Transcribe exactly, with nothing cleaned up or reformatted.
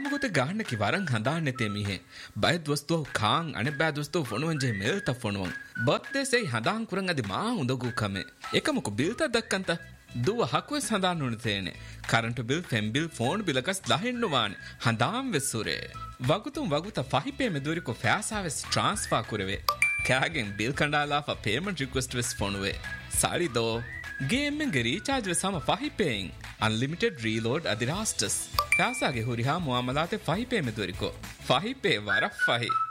ಕಾಮಗುತೆ ಗಾಹಣ್ಣಕಿ ವರಂಗ್ ಹಂದಾಣ್ಣೆತೆ ಮಿಹೆ ಬಯ ದೋಸ್ತೋ ಖಾಂಗ್ ಅಣೆ ಬಯ ದೋಸ್ತೋ ಫೊಣುವಂಜೆ ಮೇಲ್ತ ಫೊಣುವಂ birthday ಸೈ ಹಂದಾಂಗ್ ಕುರಂಗ್ ಅದಿ ಮಾ ಉಂದಗು ಕಮೆ ಏಕಮಕು ಬಿಲ್ತ ದಕ್ಕಂತ දුව හකුවෙස් හඳාන්නුන තේනේ කරන්ටු bill ෆෙම් bill phone බිලකස් දහින්නුවාන හඳාම් වෙස්සුරේ වගුතුම් වගුත ෆහිපේ මෙදුරිකු ෆෑසාවෙස් ට්‍රාන්ස්ෆා කුරවේ කෑගෙන් bill කණ්ඩාලාෆ payment request වෙස් ෆොනුවේ සාරි දෝ ගේම්ෙන්ගේ රීචාර්ජ් වෙස් සම ෆහිපේයින් අන්ලිමිටඩ් රීලෝඩ් අදිරාස්ටස් ෆෑසාගේ හුරිහා මුවාමලාතේ ෆහිපේ මෙදුරිකෝ ෆහිපේ වර ෆහි